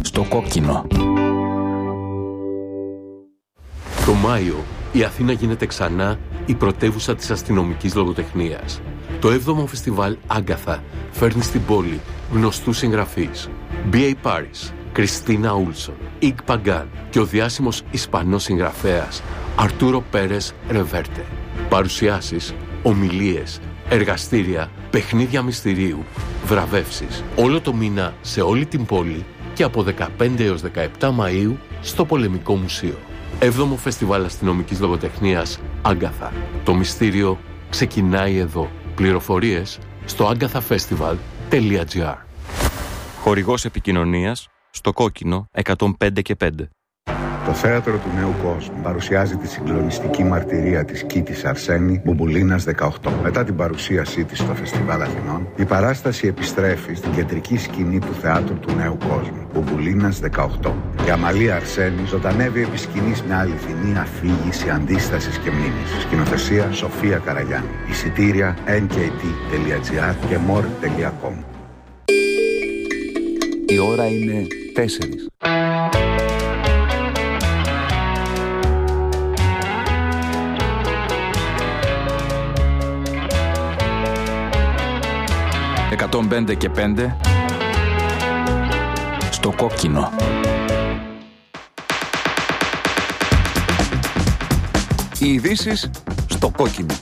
Στο κόκκινο. Το Μάιο, η Αθήνα γίνεται ξανά η πρωτεύουσα της αστυνομικής λογοτεχνίας. Το 7ο φεστιβάλ Άγκαθα φέρνει στην πόλη γνωστούς συγγραφείς. B.A. Paris, Κριστίνα Ούλσον, Ικ Παγκάν και ο διάσημος Ισπανός συγγραφέας Αρτούρο Πέρες Ρεβέρτε. Παρουσιάσεις, ομιλίες, εργαστήρια, παιχνίδια μυστηρίου, βραβεύσεις. Όλο το μήνα σε όλη την πόλη και από 15 έως 17 Μαΐου στο Πολεμικό Μουσείο. 7ο Φεστιβάλ Αστυνομικής Λογοτεχνίας Άγκαθα. Το μυστήριο ξεκινάει εδώ. Πληροφορίες στο agathafestival.gr. Χορηγός επικοινωνίας στο κόκκινο 105 και 5. Το θέατρο του Νέου Κόσμου παρουσιάζει τη συγκλονιστική μαρτυρία της Κίτης Αρσένη Μπουμπουλίνας 18. Μετά την παρουσίασή της στο Φεστιβάλ Αθηνών, η παράσταση επιστρέφει στην κεντρική σκηνή του θεάτρου του Νέου Κόσμου, Μπουμπουλίνας 18. Η Αμαλία Αρσένη ζωντανεύει επί σκηνής μια αληθινή αφήγηση αντίστασης και μνήμης. Σκηνοθεσία Σοφία Καραγιάννη. Εισιτήρια nkt.gr και more.com. Η ώρα είναι 4. «105 και 5» στο κόκκινο. Οι ειδήσεις στο κόκκινο.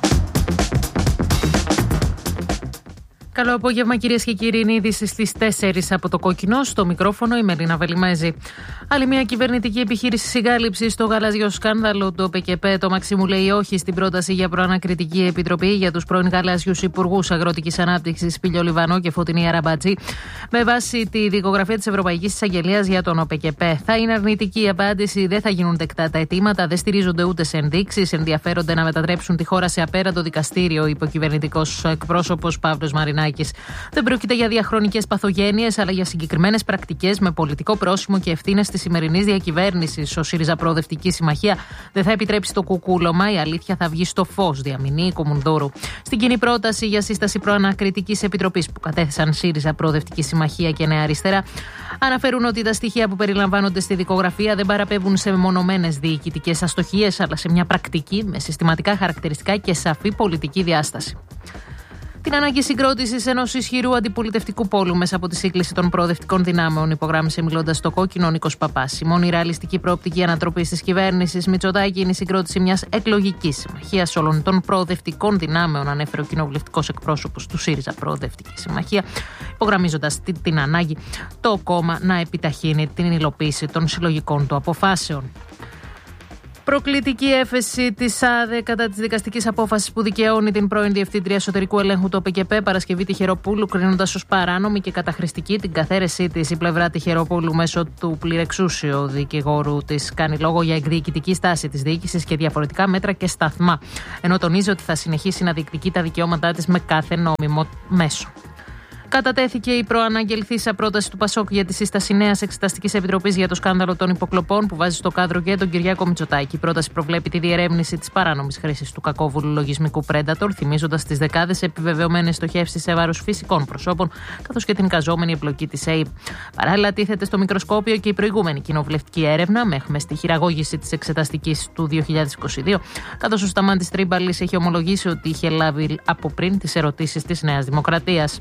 Καλό απόγευμα, κυρίες και κύριοι. Είναι είδηση στις 4 από το κόκκινο. Στο μικρόφωνο η Μελίνα Βελιμέζη. Άλλη μια κυβερνητική επιχείρηση συγκάλυψης στο γαλάζιο σκάνδαλο. Το ΠΚΠ το Μαξίμου λέει όχι στην πρόταση για προανακριτική επιτροπή για τους πρώην γαλάζιους υπουργούς αγροτικής ανάπτυξης Πήλιο Λιβανό και Φωτεινή Αραμπατζή. Με βάση τη δικογραφία της Ευρωπαϊκής Εισαγγελίας για τον ΟΠΚΠ, θα είναι αρνητική η απάντηση, δεν θα γίνουν δεκτά τα αιτήματα, δεν στηρίζονται ούτε σε ενδείξεις, ενδιαφέρονται να μετατρέψουν τη χώρα σε απέραντο δικαστήριο, είπε ο κυβερνητικός εκπρόσωπος Παύλος Μαρινάκης. Δεν πρόκειται για διαχρονικές παθογένειες, αλλά για συγκεκριμένες πρακτικές με πολιτικό πρόσημο και ευθύνες της σημερινής διακυβέρνησης. Ο ΣΥΡΙΖΑ Προοδευτική Συμμαχία δεν θα επιτρέψει το κουκούλωμα. Η αλήθεια θα βγει στο φως, διαμηνεί η Κομουνδούρου. Στην κοινή πρόταση για σύσταση προανακριτικής επιτροπής που κατέθεσαν ΣΥΡΙΖΑ Προοδευτική Συμμαχία και Νέα Αριστερά, αναφέρουν ότι τα στοιχεία που περιλαμβάνονται στη δικογραφία δεν παραπέμπουν σε μεμονωμένες διοικητικές αστοχίες, αλλά σε μια πρακτική με συστηματικά χαρακτηριστικά και σαφή πολιτική διάσταση. Την ανάγκη συγκρότησης ενός ισχυρού αντιπολιτευτικού πόλου μέσα από τη σύγκληση των προοδευτικών δυνάμεων υπογράμμισε μιλώντας στο κόκκινο ο Νίκος Παπάς. Η μόνη ρεαλιστική προοπτική ανατροπής της κυβέρνησης Μητσοτάκη είναι η συγκρότηση μιας εκλογικής συμμαχίας όλων των προοδευτικών δυνάμεων, ανέφερε ο κοινοβουλευτικός εκπρόσωπος του ΣΥΡΙΖΑ Προοδευτική Συμμαχία, υπογραμμίζοντας την ανάγκη το κόμμα να επιταχύνει την υλοποίηση των συλλογικών του αποφάσεων. Προκλητική έφεση της ΑΔΕ κατά της δικαστικής απόφασης που δικαιώνει την πρώην Διευθύντρια Εσωτερικού Ελέγχου του ΟΠΚΠ Παρασκευή Τυχεροπούλου, κρίνοντας ως παράνομη και καταχρηστική την καθαίρεσή της. Η πλευρά Τυχεροπούλου μέσω του πληρεξούσιου δικηγόρου της κάνει λόγο για εκδιοικητική στάση της διοίκησης και διαφορετικά μέτρα και σταθμά, ενώ τονίζει ότι θα συνεχίσει να διεκδικεί τα δικαιώματά της με κάθε νόμιμο μέσο. Κατατέθηκε η προαναγγελθήσα πρόταση του ΠΑΣΟΚ για τη σύσταση νέας εξεταστικής επιτροπής για το σκάνδαλο των υποκλοπών που βάζει στο κάδρο και τον Κυριάκο Μητσοτάκη. Η πρόταση προβλέπει τη διερεύνηση της παράνομης χρήσης του κακόβουλου λογισμικού Predator, θυμίζοντας τις δεκάδες επιβεβαιωμένες στοχεύσεις σε βάρος φυσικών προσώπων, καθώς και την εικαζόμενη εμπλοκή της ΑΕΠ. Παράλληλα, τίθεται στο μικροσκόπιο και η προηγούμενη κοινοβουλευτική έρευνα, μέχρι στη χειραγώγηση της εξεταστικής του 2022, καθώς ο Σταμάτης Τρίμπαλης έχει ομολογήσει ότι είχε λάβει από πριν τις ερωτήσεις της Νέας Δημοκρατίας.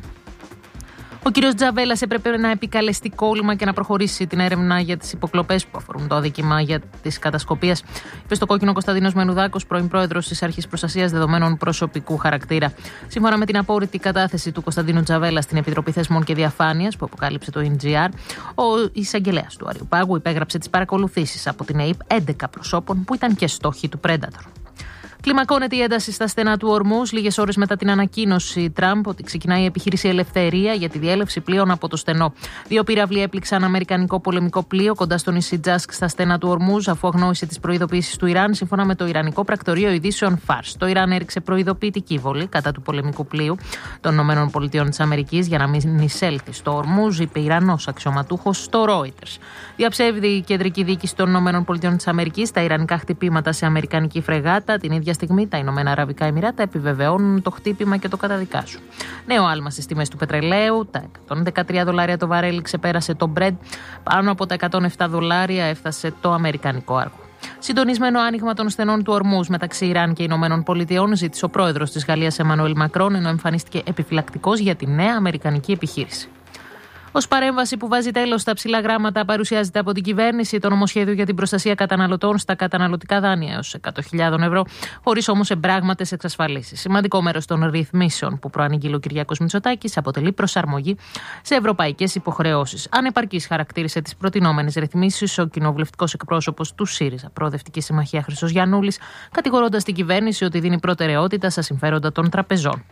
Ο κύριος Τζαβέλας έπρεπε να επικαλεστεί κόλλημα και να προχωρήσει την έρευνα για τις υποκλοπές που αφορούν το αδίκημα για τις κατασκοπίες, είπε στο κόκκινο Κωνσταντίνος Μενουδάκος, πρώην πρόεδρος της Αρχής Προστασίας Δεδομένων προσωπικού χαρακτήρα. Σύμφωνα με την απόρριτη κατάθεση του Κωνσταντίνου Τζαβέλα στην Επιτροπή Θεσμών και Διαφάνειας που αποκάλυψε το NGR, ο εισαγγελέας του Αριοπάγου υπέγραψε τις παρακολουθήσεις από την ΑΕΠ 11 προσώπων που ήταν και στόχοι του Predator. Κλιμακώνεται η ένταση στα στενά του Ορμούζ, λίγες ώρες μετά την ανακοίνωση Τραμπ ότι ξεκινάει η επιχείρηση Ελευθερία για τη διέλευση πλοίων από το στενό. 2 πύραυλοι έπληξαν αμερικανικό πολεμικό πλοίο κοντά στο νησί Τζάσκ στα στενά του Ορμούζ, αφού αγνόησε τις προειδοποιήσεις του Ιράν, σύμφωνα με το Ιρανικό Πρακτορείο Ειδήσεων Φάρς. Το Ιράν έριξε προειδοποιητική βολή κατά του πολεμικού πλοίου των ΗΠΑ για να μην εισέλθει στο Ορμούζ, είπε Ιρανός αξιωματούχος στο Reuters. Διαψεύδει η κεντρική διοίκηση των ΗΠΑ τα ιρανικά χτυπήματα σε αμερικανική φρεγάτα. Την ίδια ίδια στιγμή τα Ηνωμένα Αραβικά Εμιράτα επιβεβαιώνουν το χτύπημα και το καταδικάζουν. Νέο άλμα στις τιμές του πετρελαίου, τα $113 το βαρέλι ξεπέρασε το Brent, πάνω από τα $107 έφτασε το αμερικανικό άργο. Συντονισμένο άνοιγμα των στενών του Ορμούζ μεταξύ Ιράν και Ηνωμένων Πολιτειών ζήτησε ο πρόεδρος της Γαλλίας Εμμανουέλ Μακρόν, ενώ εμφανίστηκε επιφυλακτικός για τη νέα αμερικανική επιχείρηση. Ως παρέμβαση που βάζει τέλος στα ψηλά γράμματα, παρουσιάζεται από την κυβέρνηση το νομοσχέδιο για την προστασία καταναλωτών στα καταναλωτικά δάνεια έως €100.000, χωρίς όμως εμπράγματες εξασφαλίσεις. Σημαντικό μέρος των ρυθμίσεων που προανήγγειλε ο Κυριάκος Μητσοτάκης αποτελεί προσαρμογή σε ευρωπαϊκές υποχρεώσεις. Ανεπαρκής χαρακτήρισε τις προτινόμενες ρυθμίσεις ο κοινοβουλευτικός εκπρόσωπος του ΣΥΡΙΖΑ, Προοδευτική Συμμαχία Χρυσός Γιαννούλης, κατηγορώντας την κυβέρνηση ότι δίνει προτεραιότητα στα συμφέροντα των τραπεζών.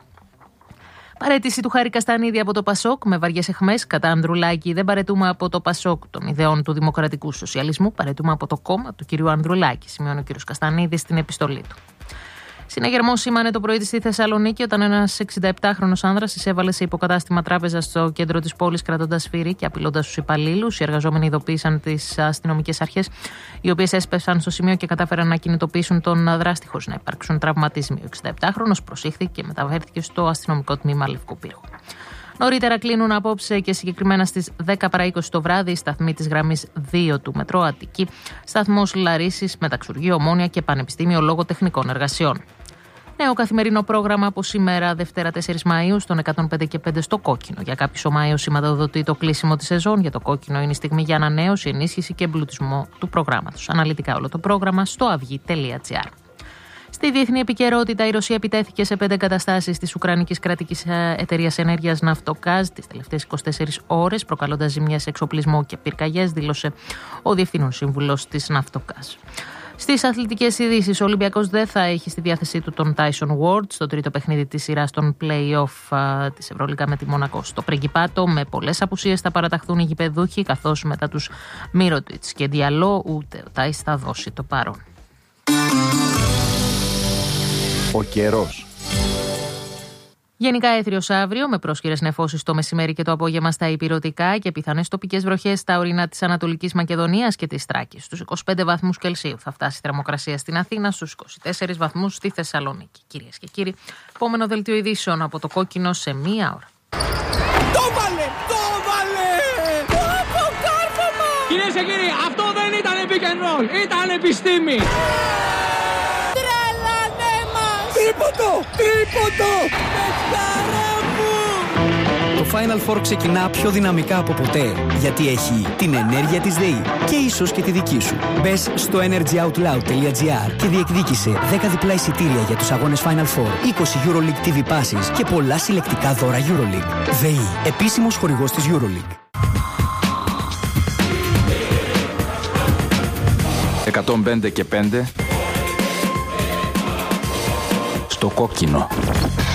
Παραίτηση του Χάρη Καστανίδη από το ΠΑΣΟΚ με βαριές αιχμές κατά Ανδρουλάκη. Δεν παραιτούμε από το ΠΑΣΟΚ των ιδεών του δημοκρατικού σοσιαλισμού, παραιτούμε από το κόμμα του κ. Ανδρουλάκη, σημειώνει ο κ. Καστανίδης στην επιστολή του. Συναγερμό σήμανε το πρωί στη Θεσσαλονίκη όταν ένας 67χρονος άνδρας εισέβαλε σε υποκατάστημα τράπεζα στο κέντρο της πόλης κρατώντας σφυρί και απειλώντας τους υπαλλήλους. Οι εργαζόμενοι ειδοποίησαν τις αστυνομικές αρχές, οι οποίες έσπευσαν στο σημείο και κατάφεραν να κινητοποιήσουν τον δράστη χωρίς να υπάρξουν τραυματισμοί. Ο 67χρονος προσήχθηκε και μεταφέρθηκε στο αστυνομικό τμήμα Λευκού Πύργου. Νωρίτερα κλείνουν απόψε και συγκεκριμένα στις 10 παρά 20 το βράδυ οι σταθμοί της γραμμής 2 του Μετρό Αττική, σταθμός Λαρίσης, Μεταξουργείο, Ομόνια και Πανεπιστήμιο λόγω τεχνικών εργασιών. Νέο καθημερινό πρόγραμμα από σήμερα, Δευτέρα 4 Μαΐου, στον 105 και 5 στο Κόκκινο. Για κάποιους ο Μάιος σηματοδοτεί το κλείσιμο της σεζόν. Για το Κόκκινο είναι η στιγμή για ανανέωση, ενίσχυση και εμπλουτισμό του προγράμματος. Αναλυτικά όλο το πρόγραμμα στο avygi.gr. Στη διεθνή επικαιρότητα, η Ρωσία επιτέθηκε σε 5 εγκαταστάσεις της Ουκρανικής Κρατικής Εταιρείας Ενέργειας Ναυτοκάζ τις τελευταίες 24 ώρες, προκαλώντας ζημιές σε εξοπλισμό και πυρκαγιές, δήλωσε ο Διευθύνων Σύμβουλος της Ναυτοκάζ. Στις αθλητικές ειδήσεις, ο Ολυμπιακός δεν θα έχει στη διάθεσή του τον Tyson Ward στο τρίτο παιχνίδι της σειράς των play-off της Ευρωλίγκα με τη Μονακό. Στο Πριγκιπάτο, με πολλές απουσίες θα παραταχθούν οι γηπεδούχοι, καθώς μετά τους Μίροτιτς και Διαλό, ούτε ο Τάις θα δώσει το παρόν. Ο καιρός. Γενικά έθριος αύριο, με πρόσχερες νεφώσεις το μεσημέρι και το απόγευμα στα ηπειρωτικά και πιθανές τοπικές βροχές στα ορεινά της Ανατολικής Μακεδονίας και της Θράκης. Στους 25 βαθμούς Κελσίου θα φτάσει η θερμοκρασία στην Αθήνα, στους 24 βαθμούς στη Θεσσαλονίκη. Κυρίες και κύριοι, επόμενο δελτίο ειδήσεων από το Κόκκινο σε 1 ώρα. Το βάλε! Το βάλε! Το κάρφωμα! Κυρίες και κύριοι, αυτό δεν ήταν pick and roll, ήταν επιστήμη! Τρίποντο! Το Final Four ξεκινά πιο δυναμικά από ποτέ, γιατί έχει την ενέργεια της ΔΕΗ και ίσως και τη δική σου. Μπες στο energyoutloud.gr και διεκδίκησε 10 διπλά εισιτήρια για τους αγώνες Final Four, 20 EuroLeague TV passes και πολλά συλλεκτικά δώρα EuroLeague. ΔΕΗ, επίσημος χορηγός της EuroLeague. 105 και 5 στο Κόκκινο.